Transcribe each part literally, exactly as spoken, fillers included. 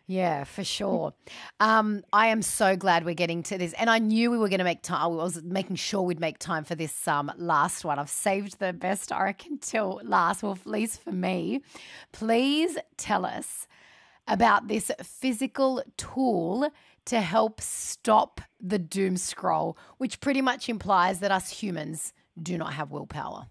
Yeah, for sure. Um, I am so glad we're getting to this. And I knew we were going to make time. I was making sure we'd make time for this um, last one. I've saved the best, I reckon, till last, well, at least for me. Please tell us about this physical tool to help stop the doom scroll, which pretty much implies that us humans do not have willpower.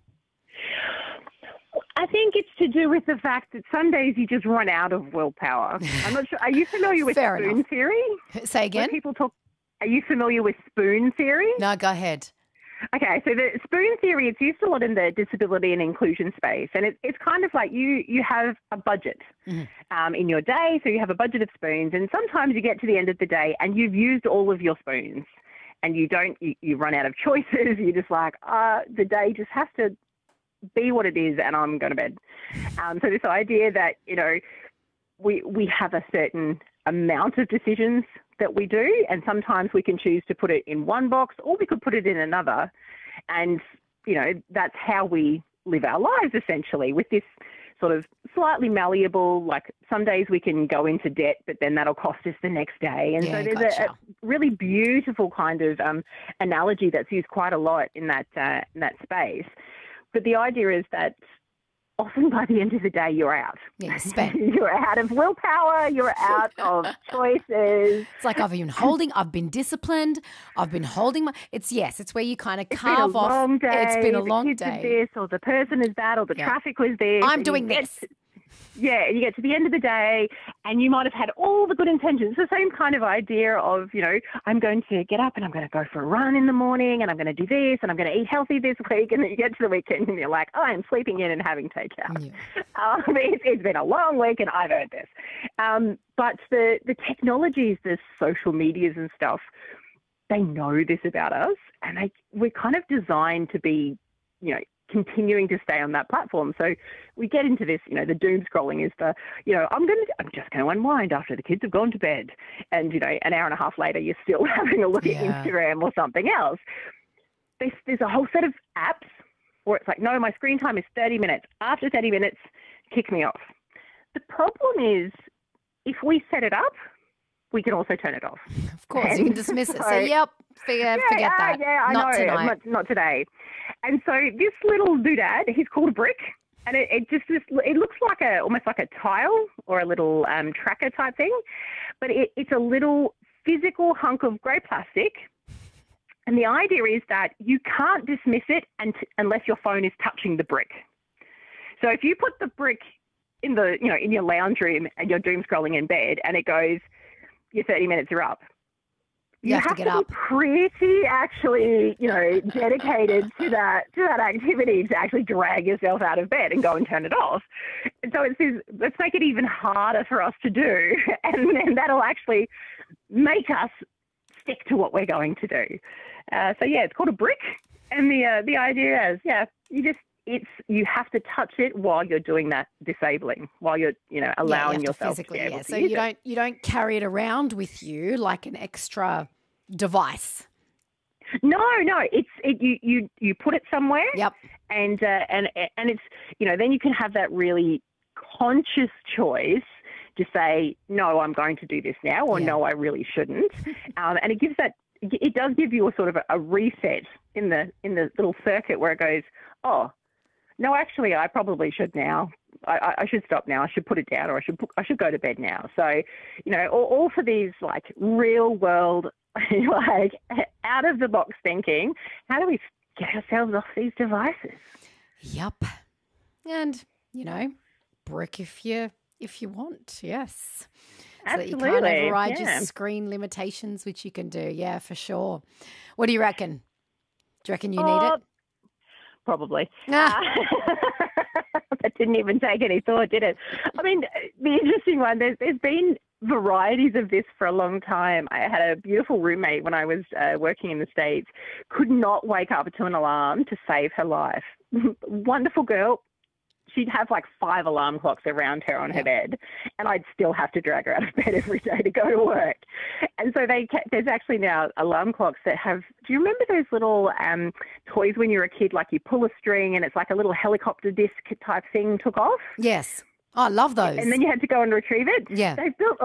I think it's to do with the fact that some days you just run out of willpower. I'm not sure. Are you familiar with Fair spoon enough. theory? Say again? When people talk. Are you familiar with spoon theory? No, go ahead. Okay, so the spoon theory, it's used a lot in the disability and inclusion space, and it, it's kind of like you you have a budget mm-hmm. um, in your day, so you have a budget of spoons, and sometimes you get to the end of the day and you've used all of your spoons, and you don't, you, you run out of choices. You're just like, uh, the day just has to be what it is, and I'm going to bed. Um, so this idea that, you know, we we have a certain amount of decisions that we do, and sometimes we can choose to put it in one box or we could put it in another. And, you know, that's how we live our lives, essentially, with this sort of slightly malleable, like some days we can go into debt, but then that'll cost us the next day. And yeah, so there's gotcha. a, a really beautiful kind of um, analogy that's used quite a lot in that uh, in that space. But the idea is that often by the end of the day, you're out. Yeah, you spent. You're out of willpower. You're out of choices. It's like I've been holding, I've been disciplined. I've been holding my, it's yes, it's where you kind of It's carve been a off. long day. It's been a the long kids day. Are this, or the person is that, or the yeah. traffic was this. I'm doing this. To, yeah, and you get to the end of the day and you might have had all the good intentions. It's the same kind of idea of, you know, I'm going to get up and I'm going to go for a run in the morning and I'm going to do this and I'm going to eat healthy this week. And then you get to the weekend and you're like, oh, I'm sleeping in and having takeout. Yeah. Um, it's, it's been a long week and I've earned this. Um, but the, the technologies, the social medias and stuff, they know this about us, and they, we're kind of designed to be, you know, continuing to stay on that platform. So we get into this, you know, the doom scrolling is the, you know, I'm going to, I'm just going to unwind after the kids have gone to bed. And, you know, an hour and a half later, you're still having a look yeah. at Instagram or something else. There's, there's a whole set of apps where it's like, no, my screen time is thirty minutes. After thirty minutes, kick me off. The problem is if we set it up, we can also turn it off. Of course, and you can dismiss it. So, Say, yep, forget, yeah, forget uh, that. Yeah, I not know. Tonight. Not, not today. And so this little doodad, he's called a brick, and it, it just this, it looks like a almost like a tile or a little um, tracker type thing, but it, it's a little physical hunk of grey plastic. And the idea is that you can't dismiss it unt- unless your phone is touching the brick. So if you put the brick in the, you know, in your lounge room and you're doom scrolling in bed and it goes, your thirty minutes are up, you, you have, have to get to up. be pretty actually, you know, dedicated to that to that activity to actually drag yourself out of bed and go and turn it off. And so it's this, let's make it even harder for us to do, and then that'll actually make us stick to what we're going to do. Uh, so yeah, it's called a brick, and the uh, the idea is, yeah, you just it's you have to touch it while you're doing that disabling, while you're you know allowing yeah, you yourself physically, to be able yeah. to So use you it. don't you don't carry it around with you like an extra device. No, no, it's it you you you put it somewhere. Yep. And uh, and and it's you know then you can have that really conscious choice to say no, I'm going to do this now, or yeah. no, I really shouldn't. um, and it gives that it does give you a sort of a, a reset in the in the little circuit where it goes, oh, no, actually, I probably should now. I, I should stop now. I should put it down, or I should put, I should go to bed now. So, you know, all, all for these like real world, like out of the box thinking. How do we get ourselves off these devices? Yep. And you know, brick if you if you want. Yes. Absolutely. So that you can't override yeah. your screen limitations, which you can do. Yeah, for sure. What do you reckon? Do you reckon you oh, need it? Probably. Ah. Uh, that didn't even take any thought, did it? I mean, the interesting one, there's, there's been varieties of this for a long time. I had a beautiful roommate when I was uh, working in the States, could not wake up to an alarm to save her life. Wonderful girl. She'd have like five alarm clocks around her on her bed, and I'd still have to drag her out of bed every day to go to work. And so they there's actually now alarm clocks that have, do you remember those little um, toys when you were a kid, like you pull a string and it's like a little helicopter disc type thing took off? Yes. Oh, I love those. And then you had to go and retrieve it? Yeah. They've built